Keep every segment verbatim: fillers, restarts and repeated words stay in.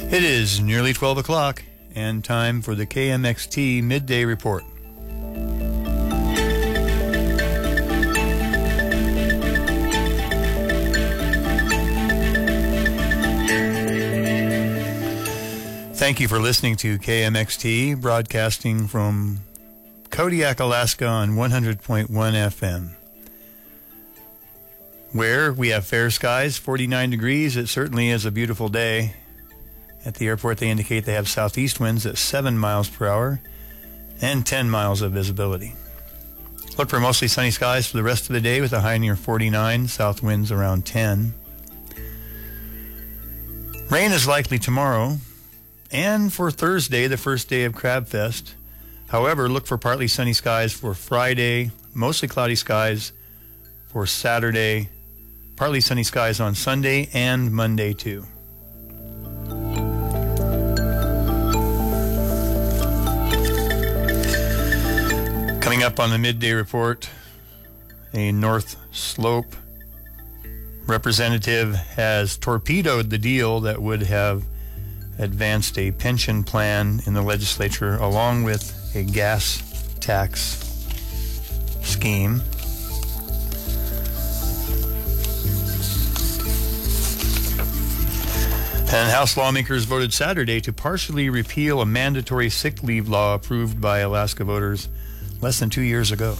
It is nearly twelve o'clock and time for the K M X T Midday Report. Thank you for listening to K M X T, broadcasting from Kodiak, Alaska on one hundred point one F M. Where we have fair skies, forty-nine degrees. It certainly is a beautiful day. At the airport, they indicate they have southeast winds at seven miles per hour and ten miles of visibility. Look for mostly sunny skies for the rest of the day with a high near forty-nine, south winds around ten. Rain is likely tomorrow and for Thursday, the first day of Crab Fest. However, look for partly sunny skies for Friday, mostly cloudy skies for Saturday, partly sunny skies on Sunday and Monday too. Coming up on the midday report, a North Slope representative has torpedoed the deal that would have advanced a pension plan in the legislature along with a gas tax scheme. And House lawmakers voted Saturday to partially repeal a mandatory sick leave law approved by Alaska voters less than two years ago.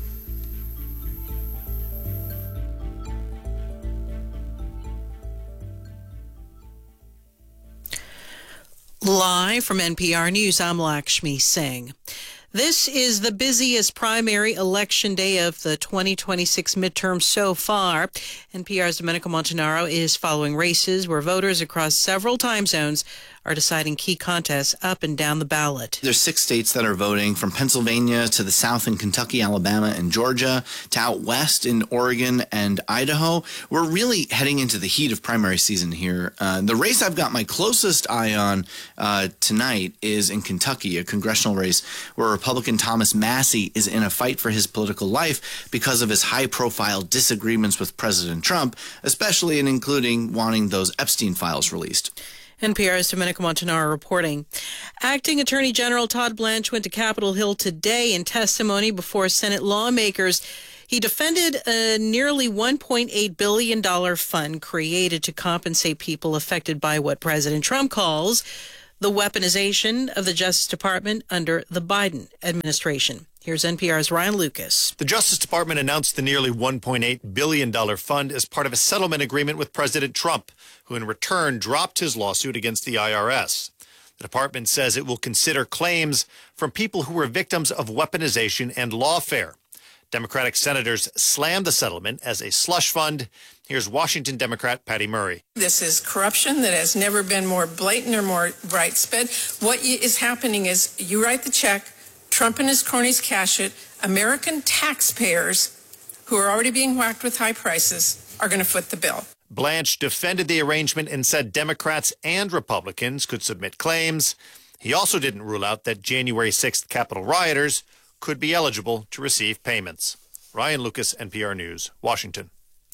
Live from N P R News, I'm Lakshmi Singh. This is the busiest primary election day of the twenty twenty-six midterm so far. N P R's Domenico Montanaro is following races where voters across several time zones are deciding key contests up and down the ballot. There's six states that are voting, from Pennsylvania to the south in Kentucky, Alabama, and Georgia, to out west in Oregon and Idaho. We're really heading into the heat of primary season here. Uh, the race I've got my closest eye on uh, tonight is in Kentucky, a congressional race where Republican Thomas Massie is in a fight for his political life because of his high-profile disagreements with President Trump, especially in including wanting those Epstein files released. N P R's Domenico Montanaro reporting. Acting Attorney General Todd Blanche went to Capitol Hill today in testimony before Senate lawmakers. He defended a nearly one point eight billion dollars fund created to compensate people affected by what President Trump calls the weaponization of the Justice Department under the Biden administration. Here's N P R's Ryan Lucas. The Justice Department announced the nearly one point eight billion dollars fund as part of a settlement agreement with President Trump, who in return dropped his lawsuit against the I R S. The department says it will consider claims from people who were victims of weaponization and lawfare. Democratic senators slammed the settlement as a slush fund. Here's Washington Democrat Patty Murray. This is corruption that has never been more blatant or more widespread. What is happening is you write the check, Trump and his cronies cash it. American taxpayers, who are already being whacked with high prices, are going to foot the bill. Blanche defended the arrangement and said Democrats and Republicans could submit claims. He also didn't rule out that January sixth Capitol rioters could be eligible to receive payments. Ryan Lucas, N P R News, Washington.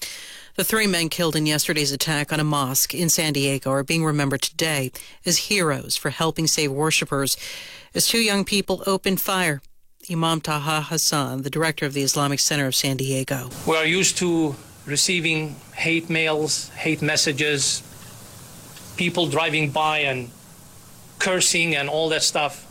The three men killed in yesterday's attack on a mosque in San Diego are being remembered today as heroes for helping save worshipers as two young people opened fire. Imam Taha Hassan, the director of the Islamic Center of San Diego. We are used to receiving hate mails, hate messages, people driving by and cursing and all that stuff.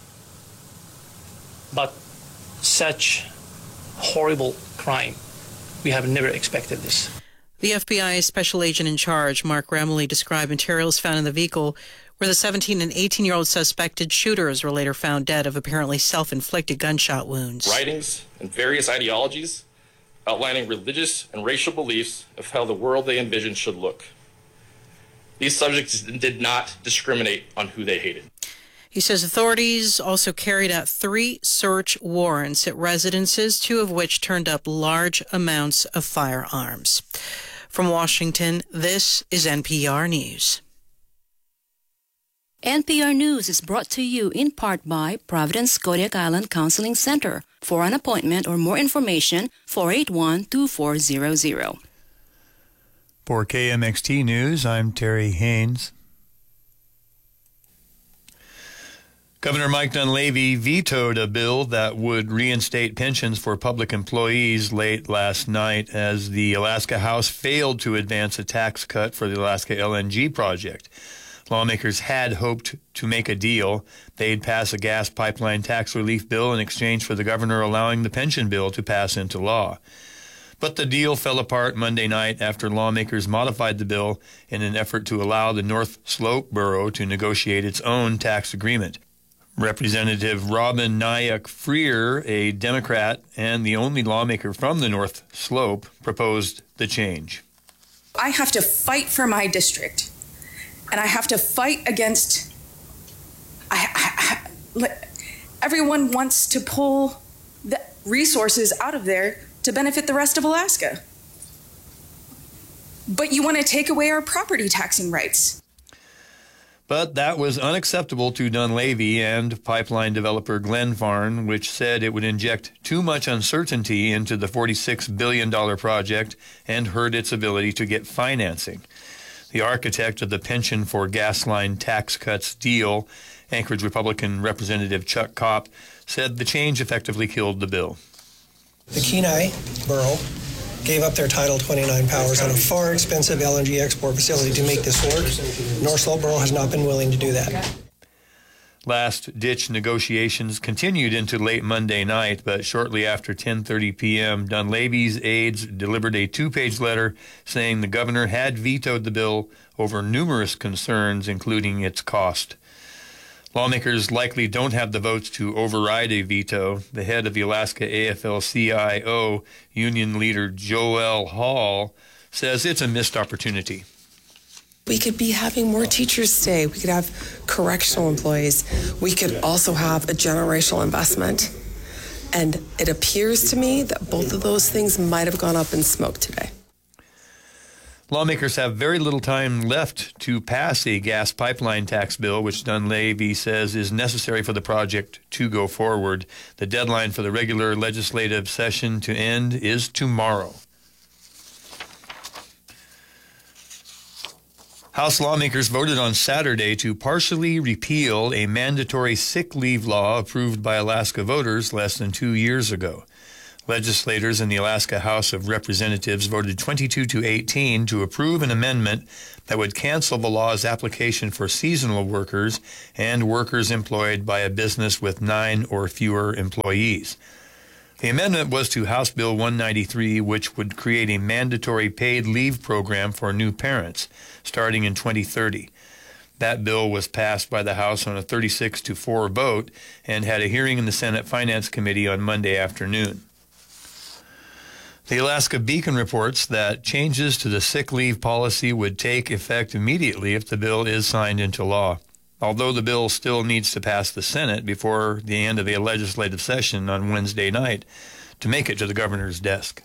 But such horrible crime, we have never expected this. The F B I special agent in charge, Mark Ramley, described materials found in the vehicle where the seventeen and eighteen-year-old suspected shooters were later found dead of apparently self-inflicted gunshot wounds. Writings and various ideologies outlining religious and racial beliefs of how the world they envisioned should look. These subjects did not discriminate on who they hated. He says authorities also carried out three search warrants at residences, two of which turned up large amounts of firearms. From Washington, this is N P R News. N P R News is brought to you in part by Providence Kodiak Island Counseling Center. For an appointment or more information, four eight one, two four zero zero. For K M X T News, I'm Terry Haynes. Governor Mike Dunleavy vetoed a bill that would reinstate pensions for public employees late last night as the Alaska House failed to advance a tax cut for the Alaska L N G project. Lawmakers had hoped to make a deal. They'd pass a gas pipeline tax relief bill in exchange for the governor allowing the pension bill to pass into law. But the deal fell apart Monday night after lawmakers modified the bill in an effort to allow the North Slope Borough to negotiate its own tax agreement. Representative Robin Nyack Freer, a Democrat and the only lawmaker from the North Slope, proposed the change. I have to fight for my district, and I have to fight against. I, I, I, everyone wants to pull the resources out of there to benefit the rest of Alaska. But you want to take away our property taxing rights. But that was unacceptable to Dunleavy and pipeline developer Glenfarne, which said it would inject too much uncertainty into the forty-six billion dollars project and hurt its ability to get financing. The architect of the pension for gas line tax cuts deal, Anchorage Republican Representative Chuck Kopp, said the change effectively killed the bill. The Kenai Borough gave up their Title twenty-nine powers on a far expensive L N G export facility to make this work. North Slope Borough has not been willing to do that. Last-ditch negotiations continued into late Monday night, but shortly after ten thirty p.m., Dunleavy's aides delivered a two-page letter saying the governor had vetoed the bill over numerous concerns, including its cost. Lawmakers likely don't have the votes to override a veto. The head of the Alaska A F L C I O, union leader Joel Hall, says it's a missed opportunity. We could be having more teachers stay. We could have correctional employees. We could also have a generational investment. And it appears to me that both of those things might have gone up in smoke today. Lawmakers have very little time left to pass a gas pipeline tax bill, which Dunleavy says is necessary for the project to go forward. The deadline for the regular legislative session to end is tomorrow. House lawmakers voted on Saturday to partially repeal a mandatory sick leave law approved by Alaska voters less than two years ago. Legislators in the Alaska House of Representatives voted twenty-two to eighteen to approve an amendment that would cancel the law's application for seasonal workers and workers employed by a business with nine or fewer employees. The amendment was to House Bill one ninety-three, which would create a mandatory paid leave program for new parents starting in twenty thirty. That bill was passed by the House on a thirty-six to four vote and had a hearing in the Senate Finance Committee on Monday afternoon. The Alaska Beacon reports that changes to the sick leave policy would take effect immediately if the bill is signed into law, although the bill still needs to pass the Senate before the end of the legislative session on Wednesday night to make it to the governor's desk.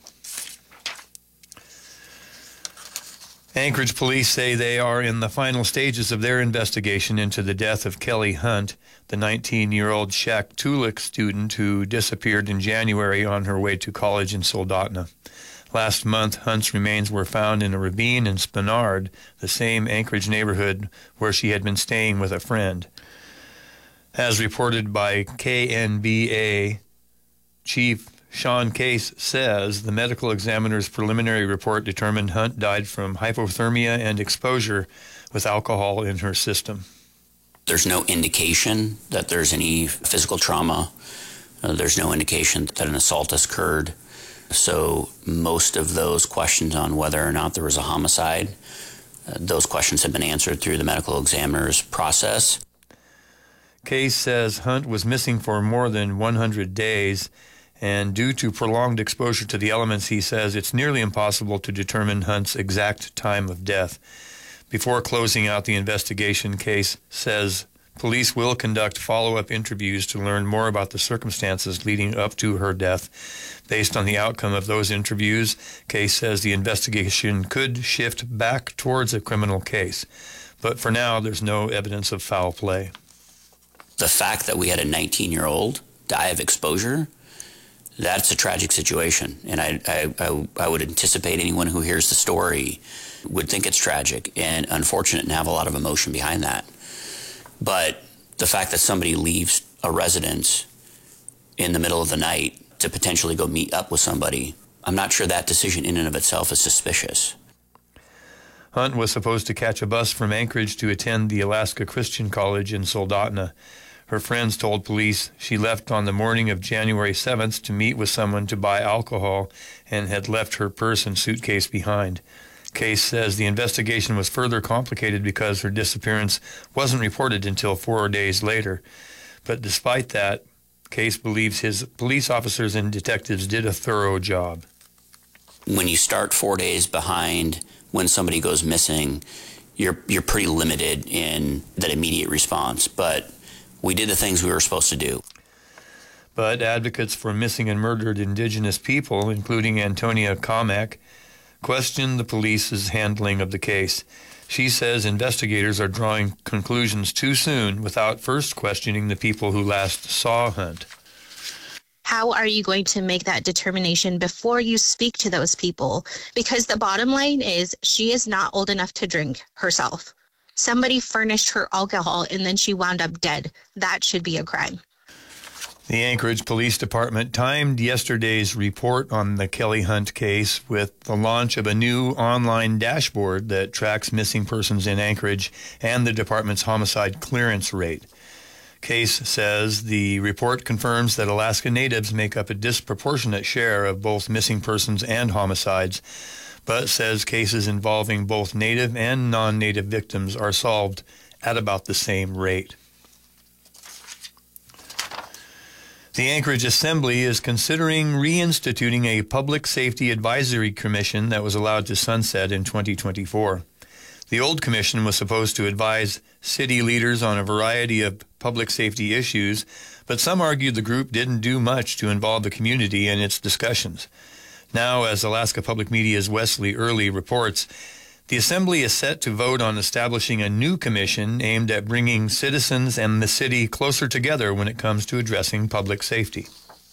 Anchorage police say they are in the final stages of their investigation into the death of Kelly Hunt, the nineteen-year-old Shaktoolik student who disappeared in January on her way to college in Soldotna. Last month, Hunt's remains were found in a ravine in Spenard, the same Anchorage neighborhood where she had been staying with a friend. As reported by K N B A, Chief Sean Case says the medical examiner's preliminary report determined Hunt died from hypothermia and exposure with alcohol in her system. There's no indication that there's any physical trauma. Uh, there's no indication that an assault has occurred. So most of those questions on whether or not there was a homicide, uh, those questions have been answered through the medical examiner's process. Case says Hunt was missing for more than one hundred days. And due to prolonged exposure to the elements, he says it's nearly impossible to determine Hunt's exact time of death. Before closing out the investigation, Case says police will conduct follow-up interviews to learn more about the circumstances leading up to her death. Based on the outcome of those interviews, Case says the investigation could shift back towards a criminal case. But for now, there's no evidence of foul play. The fact that we had a nineteen-year-old die of exposure, that's a tragic situation, and I, I, I, I would anticipate anyone who hears the story would think it's tragic and unfortunate and have a lot of emotion behind that. But the fact that somebody leaves a residence in the middle of the night to potentially go meet up with somebody, I'm not sure that decision in and of itself is suspicious. Hunt was supposed to catch a bus from Anchorage to attend the Alaska Christian College in Soldotna. Her friends told police she left on the morning of January seventh to meet with someone to buy alcohol and had left her purse and suitcase behind. Case says the investigation was further complicated because her disappearance wasn't reported until four days later. But despite that, Case believes his police officers and detectives did a thorough job. When you start four days behind when somebody goes missing, you're you're pretty limited in that immediate response. But we did the things we were supposed to do. But advocates for missing and murdered Indigenous people, including Antonia Comack, questioned the police's handling of the case. She says investigators are drawing conclusions too soon without first questioning the people who last saw Hunt. How are you going to make that determination before you speak to those people? Because the bottom line is she is not old enough to drink herself. Somebody furnished her alcohol and then she wound up dead. That should be a crime. The Anchorage Police Department timed yesterday's report on the Kelly Hunt case with the launch of a new online dashboard that tracks missing persons in Anchorage and the department's homicide clearance rate. Case says the report confirms that Alaska Natives make up a disproportionate share of both missing persons and homicides, but says cases involving both Native and non-Native victims are solved at about the same rate. The Anchorage Assembly is considering reinstituting a Public Safety Advisory Commission that was allowed to sunset in twenty twenty-four. The old commission was supposed to advise city leaders on a variety of public safety issues, but some argued the group didn't do much to involve the community in its discussions. Now, as Alaska Public Media's Wesley Early reports, the Assembly is set to vote on establishing a new commission aimed at bringing citizens and the city closer together when it comes to addressing public safety.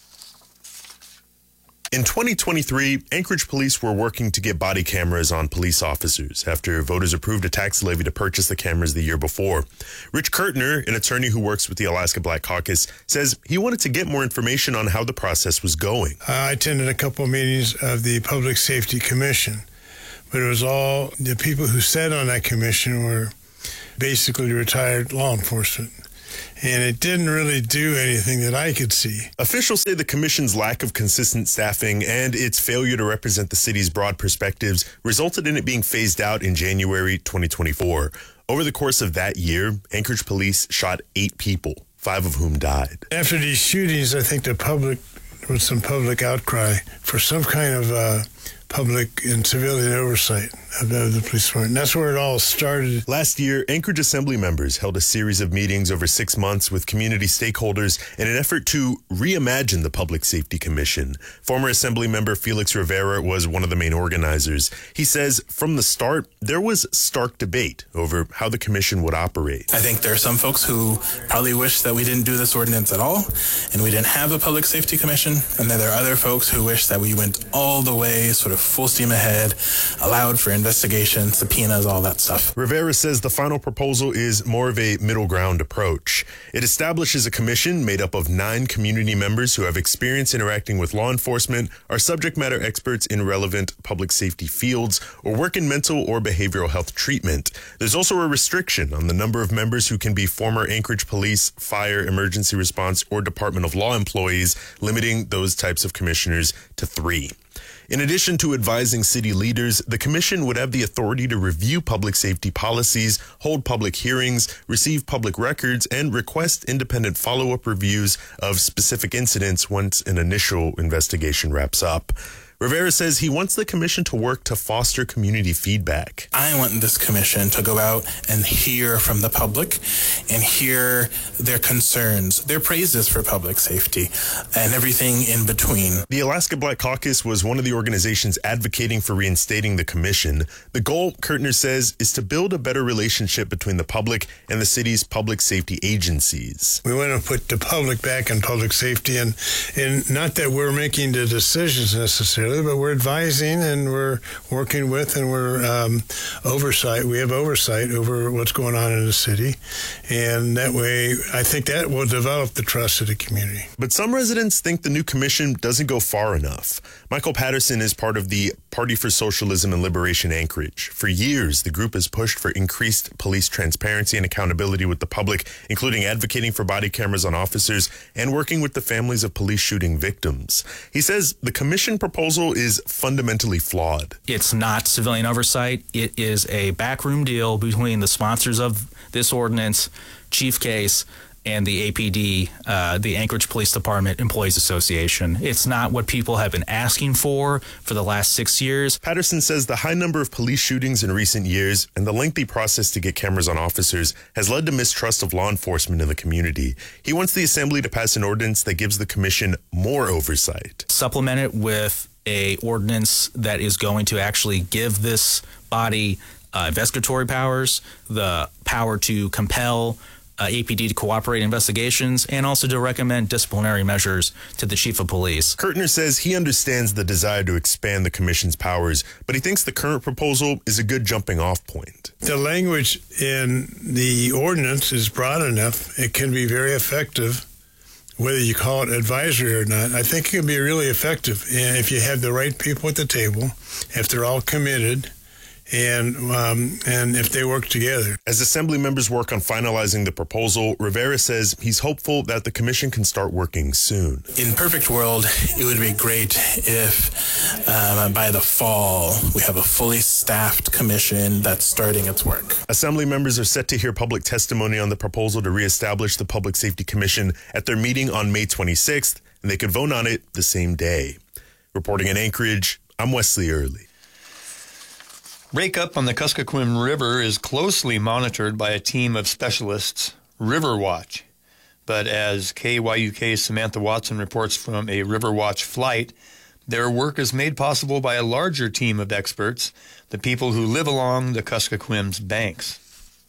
In twenty twenty-three, Anchorage police were working to get body cameras on police officers after voters approved a tax levy to purchase the cameras the year before. Rich Kurtner, an attorney who works with the Alaska Black Caucus, says he wanted to get more information on how the process was going. I attended a couple of meetings of the Public Safety Commission, but it was all the people who sat on that commission were basically retired law enforcement. And it didn't really do anything that I could see. Officials say the commission's lack of consistent staffing and its failure to represent the city's broad perspectives resulted in it being phased out in January twenty twenty-four. Over the course of that year, Anchorage police shot eight people, five of whom died. After these shootings, I think the public, there was some public outcry for some kind of uh, public and civilian oversight of the, of the police department. That's where it all started. Last year, Anchorage Assembly members held a series of meetings over six months with community stakeholders in an effort to reimagine the Public Safety Commission. Former Assembly member Felix Rivera was one of the main organizers. He says from the start, there was stark debate over how the commission would operate. I think there are some folks who probably wish that we didn't do this ordinance at all and we didn't have a Public Safety Commission. And then there are other folks who wish that we went all the way, sort of full steam ahead, allowed for investigation, subpoenas, all that stuff. Rivera says the final proposal is more of a middle ground approach. It establishes a commission made up of nine community members who have experience interacting with law enforcement, are subject matter experts in relevant public safety fields, or work in mental or behavioral health treatment. There's also a restriction on the number of members who can be former Anchorage police, fire, emergency response, or Department of Law employees, limiting those types of commissioners to three. In addition to advising city leaders, the commission would have the authority to review public safety policies, hold public hearings, receive public records, and request independent follow-up reviews of specific incidents once an initial investigation wraps up. Rivera says he wants the commission to work to foster community feedback. I want this commission to go out and hear from the public and hear their concerns, their praises for public safety, and everything in between. The Alaska Black Caucus was one of the organizations advocating for reinstating the commission. The goal, Kurtner says, is to build a better relationship between the public and the city's public safety agencies. We want to put the public back in public safety, and, and not that we're making the decisions necessarily, necessarily, but we're advising and we're working with and we're um, oversight. We have oversight over what's going on in the city. And that way, I think that will develop the trust of the community. But some residents think the new commission doesn't go far enough. Michael Patterson is part of the Party for Socialism and Liberation Anchorage. For years, the group has pushed for increased police transparency and accountability with the public, including advocating for body cameras on officers and working with the families of police shooting victims. He says the commission proposal is fundamentally flawed. It's not civilian oversight. It is a backroom deal between the sponsors of this ordinance, Chief Case, and the A P D, uh, the Anchorage Police Department Employees Association. It's not what people have been asking for for the last six years. Patterson says the high number of police shootings in recent years and the lengthy process to get cameras on officers has led to mistrust of law enforcement in the community. He wants the Assembly to pass an ordinance that gives the commission more oversight. Supplement it with a ordinance that is going to actually give this body uh, investigatory powers, the power to compel Uh, A P D to cooperate in investigations, and also to recommend disciplinary measures to the chief of police. Kirtner says he understands the desire to expand the commission's powers, but he thinks the current proposal is a good jumping off point. The language in the ordinance is broad enough. It can be very effective, whether you call it advisory or not. I think it can be really effective if you have the right people at the table, if they're all committed, and um, and if they work together. As Assembly members work on finalizing the proposal, Rivera says he's hopeful that the commission can start working soon. In perfect world, it would be great if um, by the fall we have a fully staffed commission that's starting its work. Assembly members are set to hear public testimony on the proposal to reestablish the Public Safety Commission at their meeting on May twenty-sixth, and they could vote on it the same day. Reporting in Anchorage, I'm Wesley Early. Breakup on the Kuskokwim River is closely monitored by a team of specialists, River Watch. But as K Y U K's Samantha Watson reports from a River Watch flight, their work is made possible by a larger team of experts, the people who live along the Kuskokwim's banks.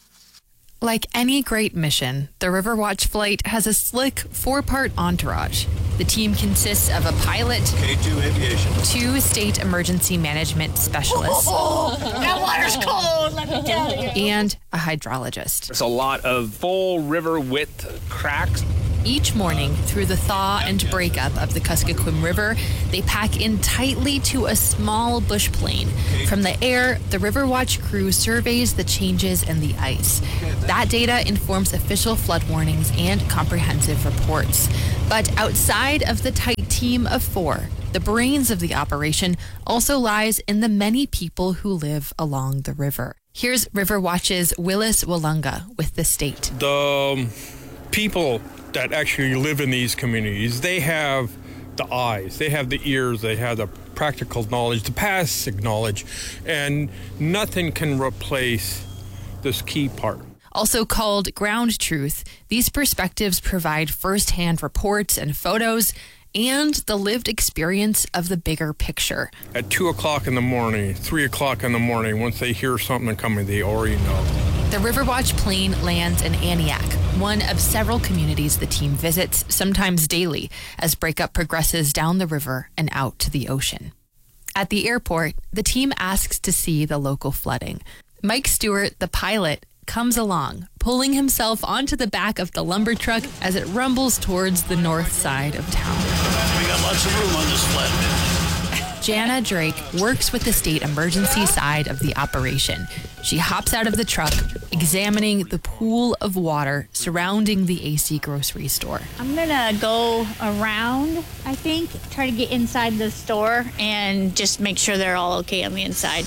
Like any great mission, the River Watch flight has a slick four-part entourage. The team consists of a pilot, K two Aviation, two state emergency management specialists, Oh, that water's cold, let me tell you. and a hydrologist. There's a lot of full river width cracks. Each morning, through the thaw and breakup of the Kuskokwim River, they pack in tightly to a small bush plane. From the air, the River Watch crew surveys the changes in the ice. That data informs official flood warnings and comprehensive reports. But outside of the tight team of four, the brains of the operation also lies in the many people who live along the river. Here's River Watch's Willis Walunga with the state. The um, people that actually live in these communities, they have the eyes, they have the ears, they have the practical knowledge, the passive knowledge, and nothing can replace this key part. Also called ground truth, these perspectives provide firsthand reports and photos and the lived experience of the bigger picture. At two o'clock in the morning, three o'clock in the morning, once they hear something coming, they already know. The River Watch plane lands in Aniak, one of several communities the team visits, sometimes daily, as breakup progresses down the river and out to the ocean. At the airport, the team asks to see the local flooding. Mike Stewart, the pilot, comes along, pulling himself onto the back of the lumber truck as it rumbles towards the north side of town. We got lots of room on this flatbed. Jana Drake works with the state emergency side of the operation. She hops out of the truck, examining the pool of water surrounding the A C grocery store. I'm gonna go around, I think, try to get inside the store and just make sure they're all okay on the inside.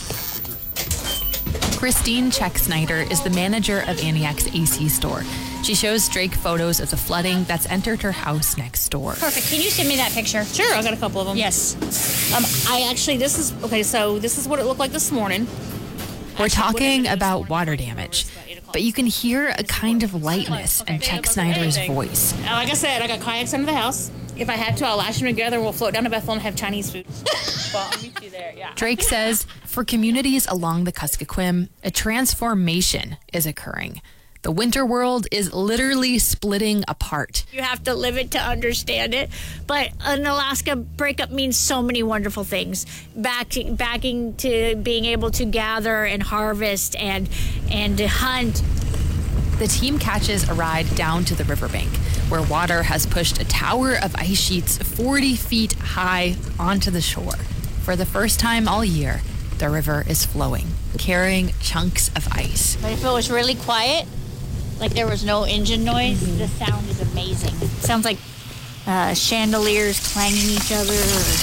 Christine Check Snyder is the manager of Aniak's A C store. She shows Drake photos of the flooding that's entered her house next door. Perfect. Can you send me that picture? Sure, I got a couple of them. Yes. Um, I actually, this is, okay, so this is what it looked like this morning. We're talking about water damage, but you can hear a kind of lightness in Check Snyder's voice. Like I said, I got kayaks under the house. If I have to, I'll lash them together and we'll float down to Bethel and have Chinese food. Well, I'll meet you there, yeah. Drake says for communities along the Kuskokwim, a transformation is occurring. The winter world is literally splitting apart. You have to live it to understand it. But an Alaska breakup means so many wonderful things. Back, backing to being able to gather and harvest and and to hunt. The team catches a ride down to the riverbank, where water has pushed a tower of ice sheets forty feet high onto the shore. For the first time all year, the river is flowing, carrying chunks of ice. But if it was really quiet, like there was no engine noise, mm-hmm. the sound is amazing. It sounds like uh, chandeliers clanging each other.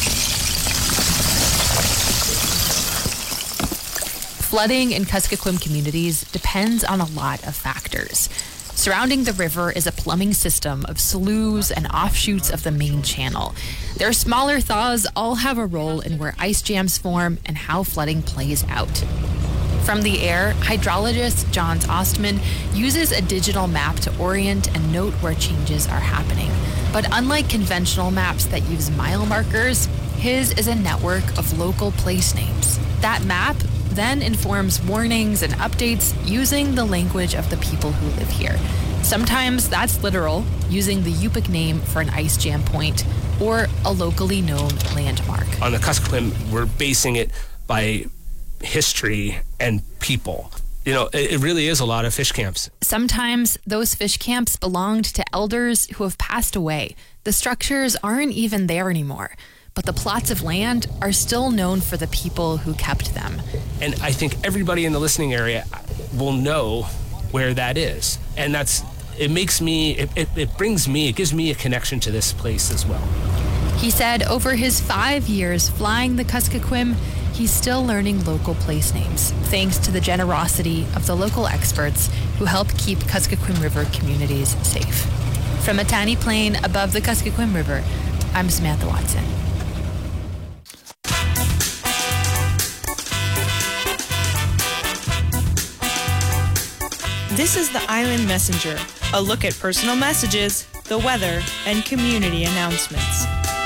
Flooding in Kuskokwim communities depends on a lot of factors. Surrounding the river is a plumbing system of sloughs and offshoots of the main channel. Their smaller thaws all have a role in where ice jams form and how flooding plays out. From the air, hydrologist Johns Ostman uses a digital map to orient and note where changes are happening. But unlike conventional maps that use mile markers, his is a network of local place names. That map then informs warnings and updates using the language of the people who live here. Sometimes that's literal, using the Yupik name for an ice jam point or a locally known landmark. On the Kuskokwim, we're basing it by history and people. You know, it, it really is a lot of fish camps. Sometimes those fish camps belonged to elders who have passed away. The structures aren't even there anymore, but the plots of land are still known for the people who kept them. And I think everybody in the listening area will know where that is. And that's, it makes me, it, it, it brings me, it gives me a connection to this place as well. He said over his five years flying the Kuskokwim, he's still learning local place names, thanks to the generosity of the local experts who help keep Kuskokwim River communities safe. From Matani Plain above the Kuskokwim River, I'm Samantha Watson. This is the Island Messenger, a look at personal messages, the weather, and community announcements.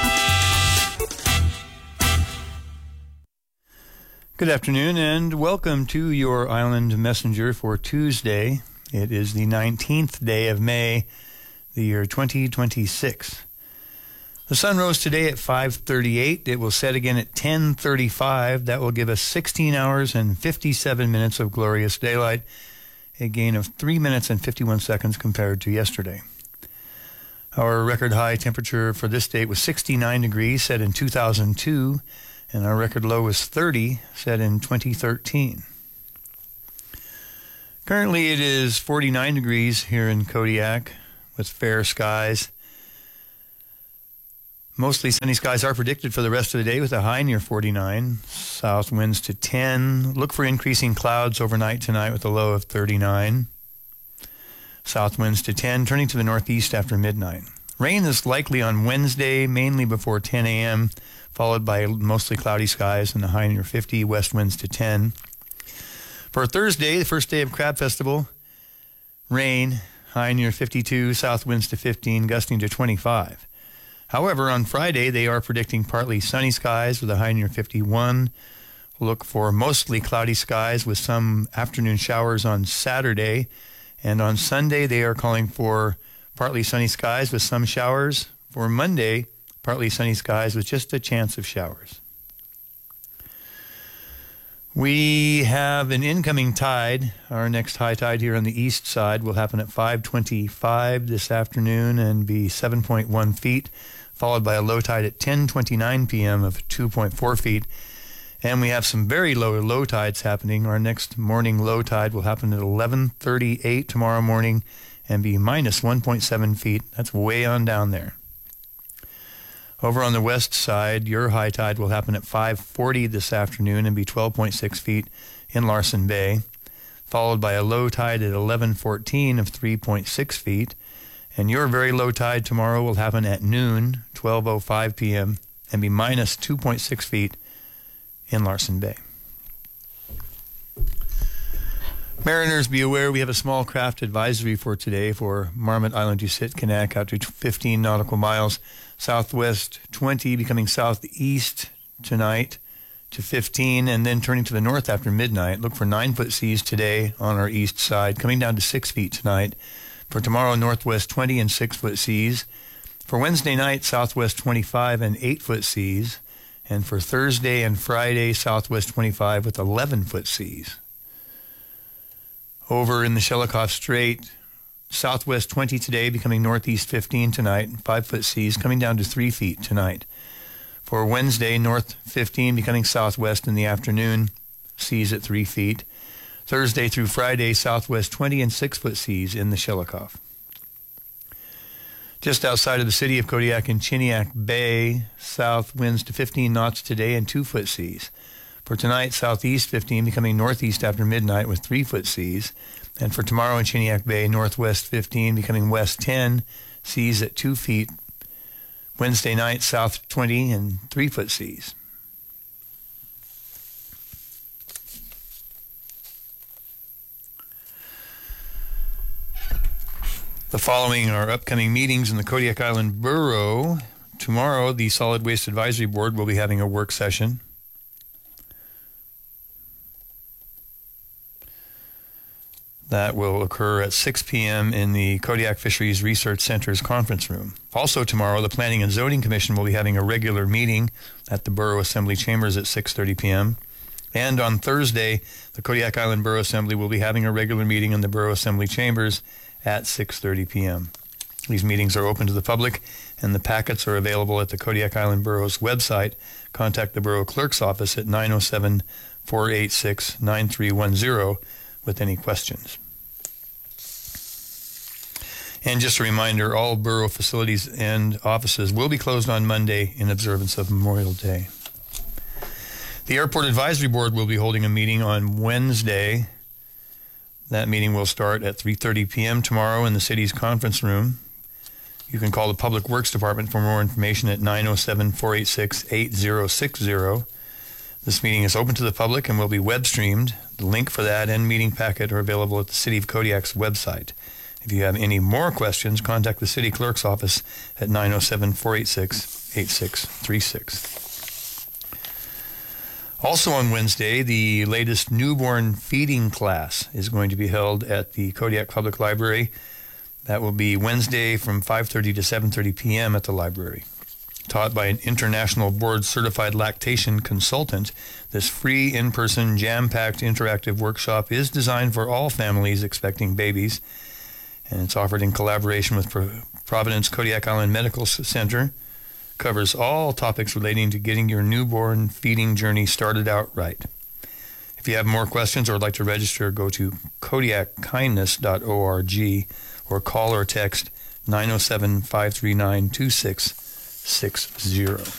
Good afternoon and welcome to your Island Messenger for Tuesday. It is the nineteenth day of May, the year twenty twenty-six. The sun rose today at five thirty-eight. It will set again at ten thirty-five. That will give us sixteen hours and fifty-seven minutes of glorious daylight, a gain of three minutes and fifty-one seconds compared to yesterday. Our record high temperature for this date was sixty-nine degrees, set in two thousand two, and our record low was thirty, set in twenty thirteen. Currently it is forty-nine degrees here in Kodiak with fair skies. Mostly sunny skies are predicted for the rest of the day with a high near forty-nine. South winds to ten. Look for increasing clouds overnight tonight with a low of thirty-nine. South winds to ten, turning to the northeast after midnight. Rain is likely on Wednesday, mainly before ten a.m., followed by mostly cloudy skies and a high near fifty. West winds to ten. For Thursday, the first day of Crab Festival, rain, high near fifty-two. South winds to fifteen, gusting to twenty-five. However, on Friday, they are predicting partly sunny skies with a high near fifty-one. Look for mostly cloudy skies with some afternoon showers on Saturday. And on Sunday, they are calling for partly sunny skies with some showers. For Monday, partly sunny skies with just a chance of showers. We have an incoming tide. Our next high tide here on the east side will happen at five twenty-five this afternoon and be seven point one feet, followed by a low tide at ten twenty-nine p.m. of two point four feet. And we have some very low low tides happening. Our next morning low tide will happen at eleven thirty-eight tomorrow morning and be minus one point seven feet. That's way on down there. Over on the west side, your high tide will happen at five forty this afternoon and be twelve point six feet in Larsen Bay, followed by a low tide at eleven fourteen of three point six feet. And your very low tide tomorrow will happen at noon, twelve oh five p.m., and be minus two point six feet in Larsen Bay. Mariners, be aware we have a small craft advisory for today for Marmot Island, Usit-Kanak, out to fifteen nautical miles. Southwest twenty, becoming southeast tonight to fifteen, and then turning to the north after midnight. Look for nine-foot seas today on our east side, coming down to six feet tonight. For tomorrow, northwest twenty and six-foot seas. For Wednesday night, southwest twenty-five and eight-foot seas. And for Thursday and Friday, southwest twenty-five with eleven-foot seas. Over in the Shelikof Strait, southwest twenty today, becoming northeast fifteen tonight, five-foot seas coming down to three feet tonight. For Wednesday, north fifteen, becoming southwest in the afternoon, seas at three feet. Thursday through Friday, southwest twenty and six-foot seas in the Shelikof. Just outside of the city of Kodiak in Chiniak Bay, south winds to fifteen knots today and two-foot seas. For tonight, southeast fifteen, becoming northeast after midnight with three-foot seas. And for tomorrow in Chiniak Bay, northwest fifteen, becoming west ten, seas at two feet. Wednesday night, south twenty and three-foot seas. The following are upcoming meetings in the Kodiak Island Borough. Tomorrow, the Solid Waste Advisory Board will be having a work session. That will occur at six p.m. in the Kodiak Fisheries Research Center's conference room. Also tomorrow, the Planning and Zoning Commission will be having a regular meeting at the Borough Assembly Chambers at six thirty p.m. And on Thursday, the Kodiak Island Borough Assembly will be having a regular meeting in the Borough Assembly Chambers at six thirty p.m. These meetings are open to the public, and the packets are available at the Kodiak Island Borough's website. Contact the Borough Clerk's office at nine oh seven, four eight six, nine three one zero with any questions. And just a reminder, all borough facilities and offices will be closed on Monday in observance of Memorial Day. The Airport Advisory Board will be holding a meeting on Wednesday. That meeting will start at three thirty p.m. tomorrow in the city's conference room. You can call the Public Works Department for more information at nine oh seven, four eight six, eight oh six oh. This meeting is open to the public and will be web streamed. The link for that and meeting packet are available at the City of Kodiak's website. If you have any more questions, contact the City Clerk's office at nine oh seven, four eight six, eight six three six. Also on Wednesday, the latest newborn feeding class is going to be held at the Kodiak Public Library. That will be Wednesday from five thirty to seven thirty p.m. at the library. Taught by an international board-certified lactation consultant, this free, in-person, jam-packed interactive workshop is designed for all families expecting babies, and it's offered in collaboration with Providence Kodiak Island Medical Center. Covers all topics relating to getting your newborn feeding journey started out right. If you have more questions or would like to register, go to kodiak kindness dot org or call or text nine oh seven, five three nine, two six six zero.